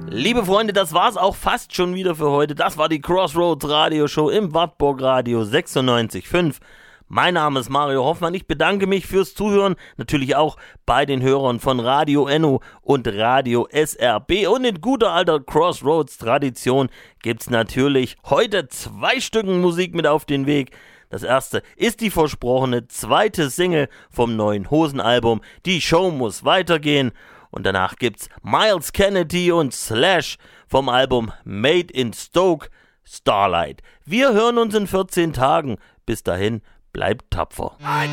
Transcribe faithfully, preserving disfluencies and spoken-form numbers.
Liebe Freunde, das war's auch fast schon wieder für heute. Das war die Crossroads Radioshow im Wartburg Radio sechsundneunzig Komma fünf. Mein Name ist Mario Hoffmann. Ich bedanke mich fürs Zuhören. Natürlich auch bei den Hörern von Radio Enno und Radio S R B. Und in guter alter Crossroads-Tradition gibt's natürlich heute zwei Stücken Musik mit auf den Weg. Das erste ist die versprochene zweite Single vom neuen Hosen-Album. Die Show muss weitergehen. Und danach gibt's Miles Kennedy und Slash vom Album Made in Stoke, Starlight. Wir hören uns in vierzehn Tagen. Bis dahin, bleibt tapfer.